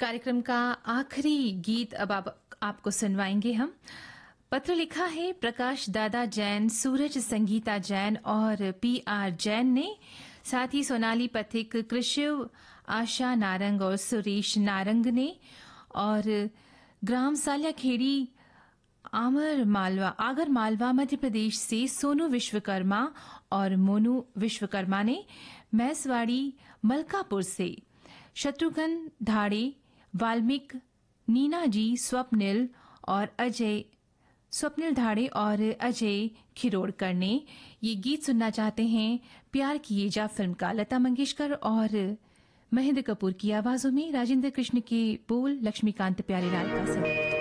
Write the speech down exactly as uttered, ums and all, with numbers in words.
कार्यक्रम का आखिरी गीत अब आप, आपको सुनवाएंगे हम। पत्र लिखा है प्रकाश दादा जैन, सूरज संगीता जैन और पी आर जैन ने। साथ ही सोनाली पथिक, कृषिव, आशा नारंग और सुरेश नारंग ने। और ग्राम साल्याखेड़ी, आमर मालवा आगर मालवा मध्य प्रदेश से सोनू विश्वकर्मा और मोनू विश्वकर्मा ने। मैसवाड़ी मलकापुर से शत्रुघ्न धाड़े, वाल्मीकि, नीना जी, स्वप्निल और अजय स्वप्निल धाड़े और अजय खिरोड़कर ने ये गीत सुनना चाहते हैं। प्यार किए जा फिल्म का, लता मंगेशकर और महेंद्र कपूर की आवाजों में, राजेंद्र कृष्ण के बोल, लक्ष्मीकांत प्यारेलाल का संगीत।